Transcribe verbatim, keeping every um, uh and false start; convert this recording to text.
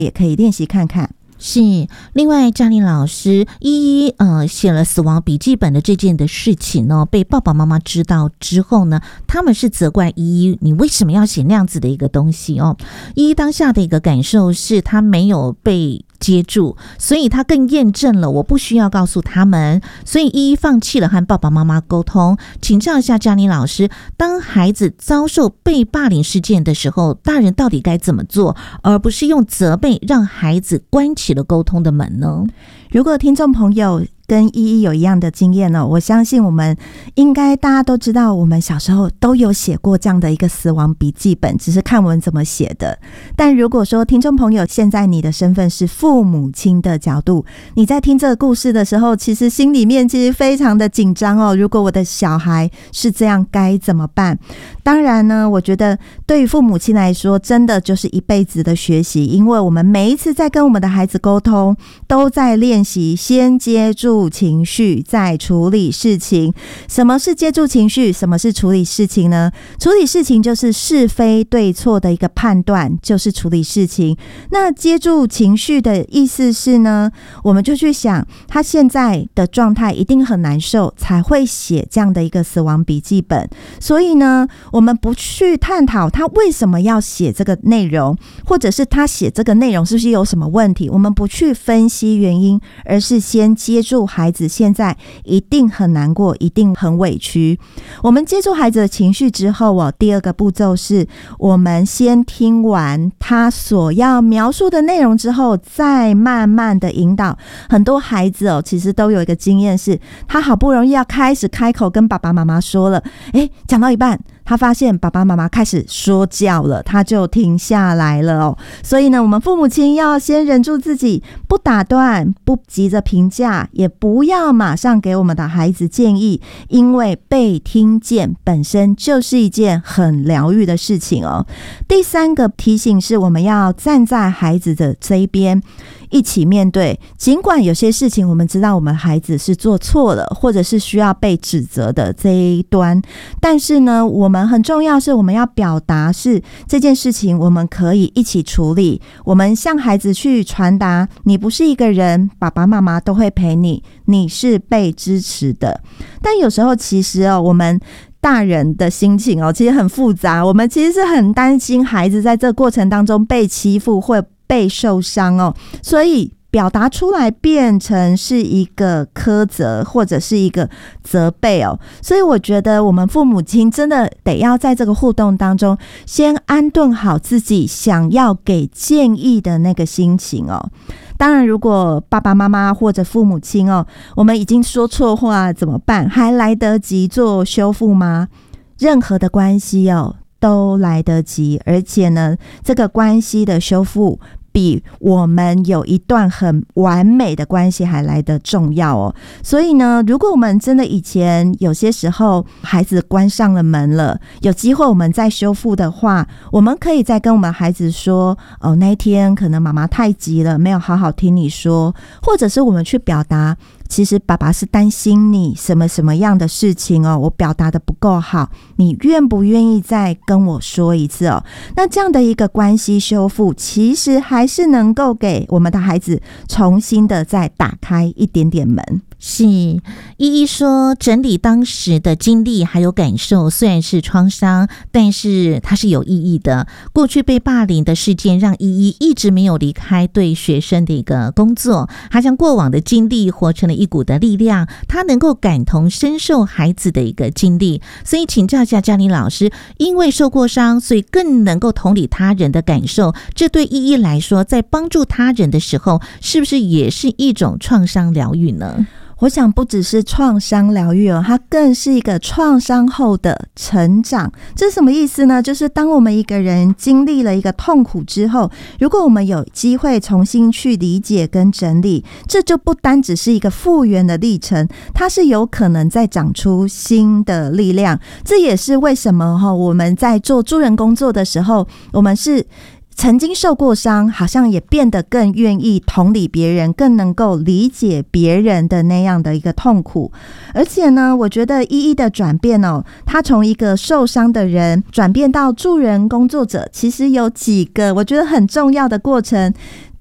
也可以练习看看。 是，另外嘉玲老师一一呃写了死亡笔记本的这件的事情呢，被爸爸妈妈知道之后呢，他们是责怪依依你为什么要写那样子的一个东西哦。依依当下的一个感受是他没有被接住，所以他更验证了我不需要告诉他们，所以依依放弃了和爸爸妈妈沟通。请教一下嘉玲老师，当孩子遭受被霸凌事件的时候，大人到底该怎么做，而不是用责备让孩子关起了沟通的门呢？ 如果听众朋友跟依依有一样的经验呢，我相信我们应该大家都知道，我们小时候都有写过这样的一个死亡笔记本，只是看我们怎么写的。但如果说听众朋友现在你的身份是父母亲的角度，你在听这个故事的时候，其实心里面其实非常的紧张哦。如果我的小孩是这样，该怎么办？当然呢，我觉得对于父母亲来说，真的就是一辈子的学习，因为我们每一次在跟我们的孩子沟通，都在练习先接住情绪再处理事情。什么是接住情绪？什么是处理事情呢？处理事情就是是非对错的一个判断，就是处理事情。那接住情绪的意思是呢，我们就去想他现在的状态一定很难受，才会写这样的一个死亡笔记本。所以呢，我们不去探讨他为什么要写这个内容，或者是他写这个内容是不是有什么问题，我们不去分析原因，而是先接住孩子现在一定很难过，一定很委屈。我们接住孩子的情绪之后哦，第二个步骤是我们先听完他所要描述的内容之后，再慢慢的引导。很多孩子哦，其实都有一个经验是，他好不容易要开始开口跟爸爸妈妈说了，诶，讲到一半他发现爸爸妈妈开始说教了，他就停下来了哦。所以呢，我们父母亲要先忍住自己，不打断，不急着评价，也不要马上给我们的孩子建议，因为被听见本身就是一件很疗愈的事情哦。第三个提醒是，我们要站在孩子的这一边，一起面对。尽管有些事情我们知道我们孩子是做错了，或者是需要被指责的这一端，但是呢，我们很重要是我们要表达是这件事情我们可以一起处理。我们向孩子去传达，你不是一个人，爸爸妈妈都会陪你，你是被支持的。但有时候其实哦，我们大人的心情哦，其实很复杂。我们其实是很担心孩子在这个过程当中被欺负，会被受伤哦，所以表达出来变成是一个苛责或者是一个责备哦。所以我觉得我们父母亲真的得要在这个互动当中先安顿好自己想要给建议的那个心情哦。当然如果爸爸妈妈或者父母亲哦，我们已经说错话怎么办？还来得及做修复吗？任何的关系哦都来得及，而且呢，这个关系的修复比我们有一段很完美的关系还来得重要哦。所以呢，如果我们真的以前有些时候孩子关上了门了，有机会我们再修复的话，我们可以再跟我们孩子说，哦，那一天可能妈妈太急了，没有好好听你说，或者是我们去表达，其实爸爸是担心你什么什么样的事情哦，我表达的不够好，你愿不愿意再跟我说一次哦？那这样的一个关系修复，其实还是能够给我们的孩子重新的再打开一点点门。 是，依依说整理当时的经历还有感受，虽然是创伤，但是它是有意义的。过去被霸凌的事件让依依一直没有离开对学生的一个工作，她将过往的经历活成了一股的力量，她能够感同身受孩子的一个经历。所以请教一下嘉玲老师，因为受过伤，所以更能够同理他人的感受，这对依依来说，在帮助他人的时候，是不是也是一种创伤疗愈呢？ 我想不只是创伤疗愈哦，它更是一个创伤后的成长。这是什么意思呢？就是当我们一个人经历了一个痛苦之后，如果我们有机会重新去理解跟整理，这就不单只是一个复原的历程，它是有可能再长出新的力量。这也是为什么我们在做助人工作的时候，我们是曾经受过伤，好像也变得更愿意同理别人，更能够理解别人的那样的一个痛苦。而且呢，我觉得依依的转变哦，他从一个受伤的人转变到助人工作者，其实有几个我觉得很重要的过程。